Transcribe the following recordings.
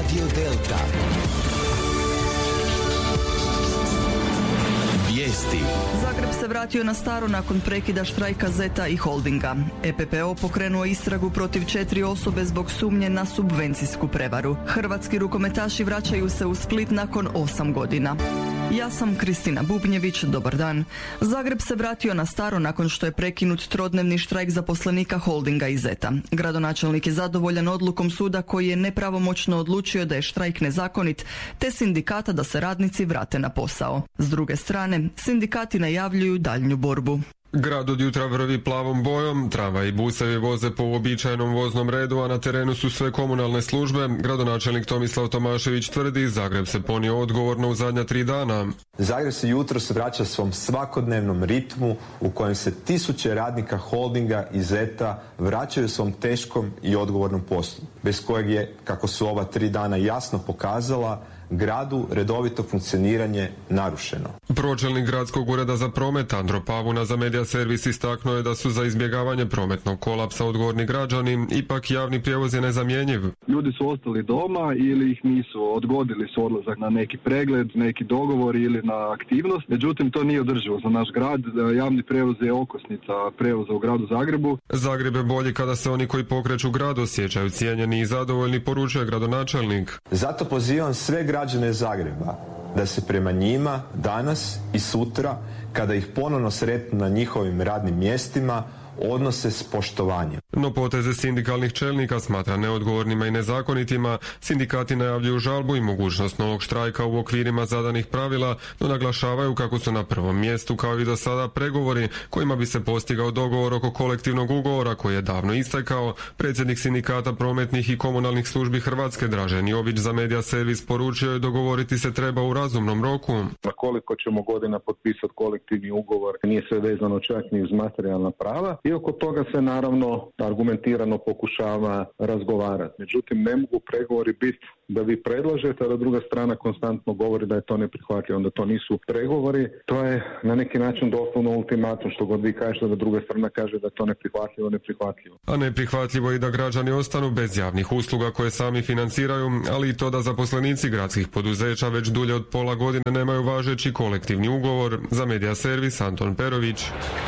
Radio Delta. Vijesti. Zagreb se vratio na staro nakon prekida štrajka Zeta i Holdinga. EPPO pokrenuo istragu protiv 4 osobe zbog sumnje na subvencijsku prevaru. Hrvatski rukometaši vraćaju se u Split nakon 8 godina. Ja sam Kristina Bubnjević, dobar dan. Zagreb se vratio na staro nakon što je prekinut trodnevni štrajk zaposlenika Holdinga i Zeta. Gradonačelnik je zadovoljan odlukom suda koji je nepravomoćno odlučio da je štrajk nezakonit, te sindikata da se radnici vrate na posao. S druge strane, sindikati najavljuju daljnju borbu. Grad od jutra vrvi plavom bojom, tramvaji i busevi voze po uobičajenom voznom redu, a na terenu su sve komunalne službe. Gradonačelnik Tomislav Tomašević tvrdi, Zagreb se ponio odgovorno u zadnja 3 dana. Zagreb se jutros vraća svom svakodnevnom ritmu u kojem se tisuće radnika Holdinga i Zeta vraćaju svom teškom i odgovornom poslu, bez kojeg je, kako su ova 3 dana jasno pokazala, gradu redovito funkcioniranje narušeno. Pročelnik gradskog ureda za promet Andro Pavuna za Media Servis istaknuo je da su za izbjegavanje prometnog kolapsa odgovorni građani, ipak javni prijevoz je nezamjenjiv. Ljudi su ostali doma ili ih nisu, odgodili su odlazak na neki pregled, neki dogovor ili na aktivnost. Međutim, to nije održivo za naš grad. Javni prijevoz je okosnica prijevoza u gradu Zagrebu. Zagreb je bolji kada se oni koji pokreću grad osjećaju cijenjeni i zadovoljni, poručuje gradonačelnik. Zato pozivam sve građane Zagreba da se prema njima danas i sutra, kada ih ponovno sretnu na njihovim radnim mjestima, odnose s poštovanjem. No poteze sindikalnih čelnika smatra neodgovornima i nezakonitima. Sindikati najavljuju žalbu i mogućnost novog štrajka u okvirima zadanih pravila, no naglašavaju kako su na prvom mjestu kao i do sada pregovori kojima bi se postigao dogovor oko kolektivnog ugovora koji je davno istekao. Predsjednik sindikata prometnih i komunalnih službi Hrvatske Dražen Jović za Media Servis poručio je dogovoriti se treba u razumnom roku. Na koliko ćemo godina potpisati kolektivni ugovor nije sve vezano čak ni uz materijalna prava. I oko toga se naravno argumentirano pokušava razgovarati. Međutim, ne mogu pregovori biti da vi predlažete, a da druga strana konstantno govori da je to neprihvatljivo. Onda to nisu pregovori, to je na neki način doslovno ultimatum, što god vi kažete da druga strana kaže da je to neprihvatljivo. A neprihvatljivo je i da građani ostanu bez javnih usluga koje sami financiraju, ali i to da zaposlenici gradskih poduzeća već dulje od pola godine nemaju važeći kolektivni ugovor. Za Media Servis Anton Perović.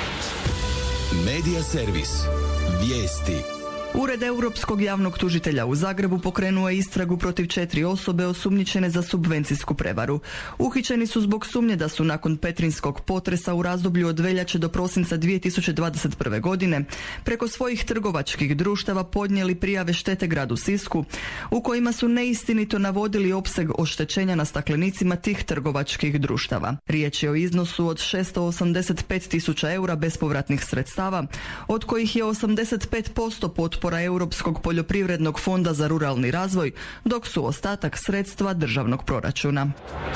Media Servis. Vijesti. Ured Europskog javnog tužitelja u Zagrebu pokrenuo je istragu protiv 4 osobe osumnjičene za subvencijsku prevaru. Uhićeni su zbog sumnje da su nakon petrinskog potresa u razdoblju od veljače do prosinca 2021. godine preko svojih trgovačkih društava podnijeli prijave štete gradu Sisku u kojima su neistinito navodili opseg oštećenja na staklenicima tih trgovačkih društava. Riječ je o iznosu od 685.000 eura bespovratnih sredstava, od kojih je 85% potpora Europskog poljoprivrednog fonda za ruralni razvoj, dok su ostatak sredstva državnog proračuna.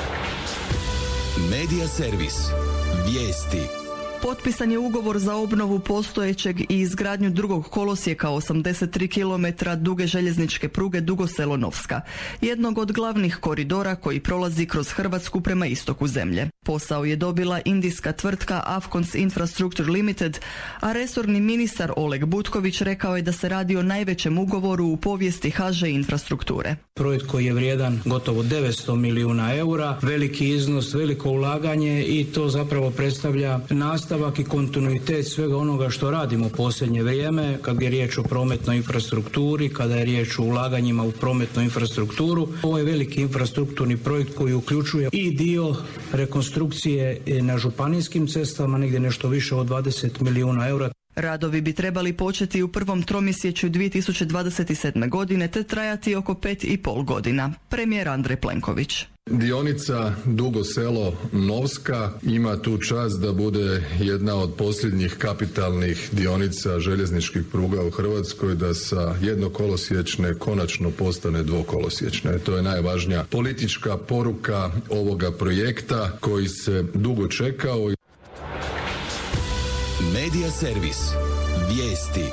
Media Servis. Vijesti. Potpisan je ugovor za obnovu postojećeg i izgradnju drugog kolosijeka 83 km duge željezničke pruge Dugo Selo-Novska, jednog od glavnih koridora koji prolazi kroz Hrvatsku prema istoku zemlje. Posao je dobila indijska tvrtka Afcons Infrastructure Limited, a resorni ministar Oleg Butković rekao je da se radi o najvećem ugovoru u povijesti HŽ infrastrukture. Projekt koji je vrijedan gotovo 900 milijuna eura, veliki iznos, veliko ulaganje i to zapravo predstavlja nastavak i kontinuitet svega onoga što radimo u posljednje vrijeme kad je riječ o prometnoj infrastrukturi, kada je riječ o ulaganjima u prometnu infrastrukturu. Ovo je veliki infrastrukturni projekt koji uključuje i dio rekonstrukcije na županijskim cestama, negdje nešto više od 20 milijuna eura. Radovi bi trebali početi u prvom tromjesečju 2027. godine te trajati oko 5,5 godina. Premijer Andrej Plenković. Dionica Dugo Selo-Novska ima tu čast da bude jedna od posljednjih kapitalnih dionica željezničkih pruga u Hrvatskoj, da sa jednokolosječne konačno postane dvokolosječne. To je najvažnija politička poruka ovoga projekta koji se dugo čekao. Media Servis. Vijesti.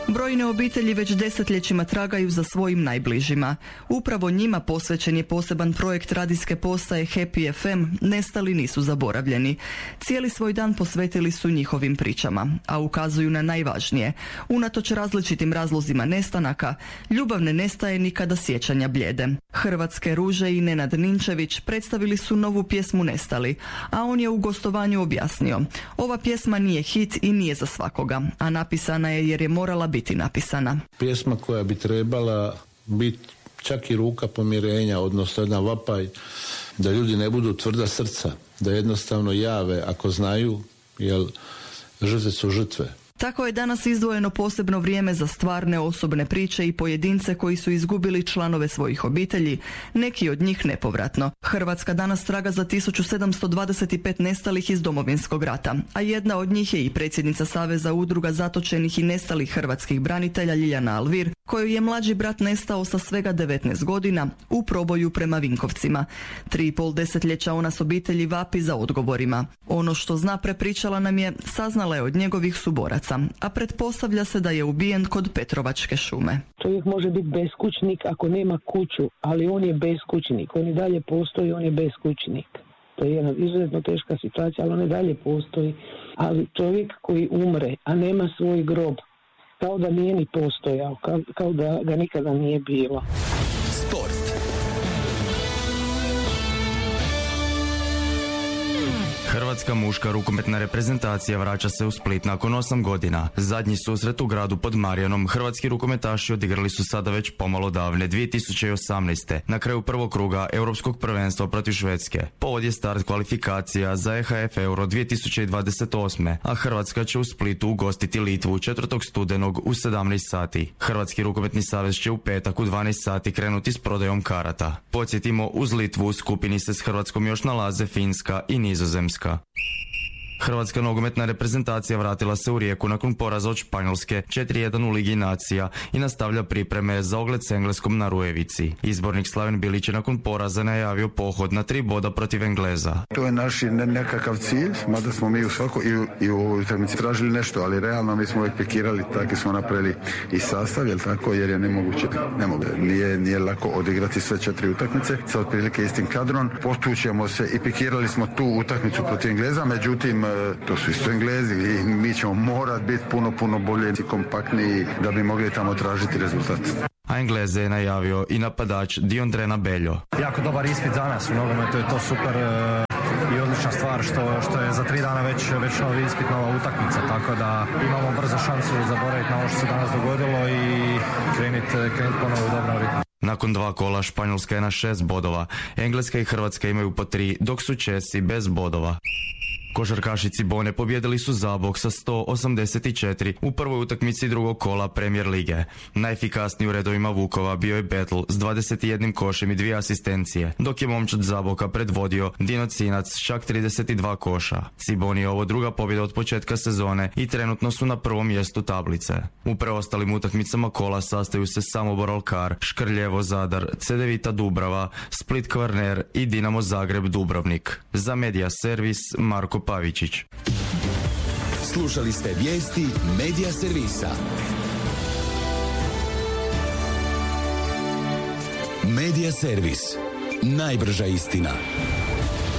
Brojne obitelji već desetljećima tragaju za svojim najbližima. Upravo njima posvećen je poseban projekt radijske postaje Happy FM Nestali nisu zaboravljeni. Cijeli svoj dan posvetili su njihovim pričama, a ukazuju na najvažnije. Unatoč različitim razlozima nestanaka, ljubav ne nestaje ni kada sjećanja bljede. Hrvatske ruže i Nenad Ninčević predstavili su novu pjesmu Nestali, a on je u gostovanju objasnio: ova pjesma nije hit i nije za svakoga, a napisana je jer je morala biti napisana. Pjesma koja bi trebala biti čak i ruka pomirenja, odnosno jedan vapaj da ljudi ne budu tvrda srca, da jednostavno jave ako znaju, jer žrtve su žrtve. Tako je danas izdvojeno posebno vrijeme za stvarne osobne priče i pojedince koji su izgubili članove svojih obitelji, neki od njih nepovratno. Hrvatska danas traga za 1725 nestalih iz Domovinskog rata, a jedna od njih je i predsjednica Saveza udruga zatočenih i nestalih hrvatskih branitelja Ljiljana Alvir, kojoj je mlađi brat nestao sa svega 19 godina u proboju prema Vinkovcima. 3,5 desetljeća ona s obitelji vapi za odgovorima. Ono što zna prepričala nam je, saznala je od njegovih suboraca, a pretpostavlja se da je ubijen kod Petrovačke šume. Čovjek može biti beskućnik ako nema kuću, ali on je beskućnik. On i dalje postoji, on je beskućnik. To je jedna izuzetno teška situacija, ali on i dalje postoji. Ali čovjek koji umre, a nema svoj grob, kao da nije ni postojao, kao da ga nikada nije bilo. Sport. Hrvatska muška rukometna reprezentacija vraća se u Split nakon 8 godina. Zadnji susret u gradu pod Marijanom hrvatski rukometaši odigrali su sada već pomalo davne 2018. na kraju prvog kruga Europskog prvenstva protiv Švedske. Povod je start kvalifikacija za EHF Euro 2028. a Hrvatska će u Splitu ugostiti Litvu 4. studenog u 17 sati. Hrvatski rukometni savez će u petak u 12 sati krenuti s prodajom karata. Podsjetimo, uz Litvu u skupini se s Hrvatskom još nalaze Finska i Nizozemska. Hrvatska nogometna reprezentacija vratila se u Rijeku nakon poraza od Španjolske 4:1 u Ligi nacija i nastavlja pripreme za ogled s Engleskom na Rujevici. Izbornik Slaven Bilić je nakon poraza najavio pohod na 3 boda protiv Engleza. To je naš nekakav cilj, mada smo mi u svako i u ovoj utakmici tražili nešto, ali realno mi smo uvijek pikirali, tako smo napravili i sastav, jer je nemoguće. Nije lako odigrati sve 4 utakmice sa otprilike istim kadrom. Potučemo se i pikirali smo tu utakmicu protiv Engleza, međutim to su isto Englezi i mi ćemo morati biti puno bolje i kompaktniji da bi mogli tamo tražiti rezultat. A Engleze je najavio i napadač Diondrena Beljo. Jako dobar ispit za nas u nogometu, je to super i odlična stvar što je za 3 dana već novi ispit, nova utakmica, tako da imamo brzo šansu zaboraviti na ovo što se danas dogodilo i krenuti ponovo u dobrom ritmu. Nakon 2 kola Španjolska je na 6 bodova, Engleska i Hrvatska imaju po 3, dok su Česi bez bodova. Košarkaši Cibone pobjedili su Zabok sa 184 u prvoj utakmici drugog kola Premier lige. Najefikasniji u redovima Vukova bio je Betl s 21 košem i 2 asistencije, dok je momčad Zaboka predvodio Dino Cinac s čak 32 koša. Ciboni je ovo druga pobjeda od početka sezone i trenutno su na prvom mjestu tablice. U preostalim utakmicama kola sastaju se Samobor Alkar, Škrljevo Zadar, Cedevita Dubrava, Split Kvarner i Dinamo Zagreb Dubrovnik. Za Media Servis Marko Pavičić. Slušali ste vijesti Media Servisa. Media Servis. Najbrža istina.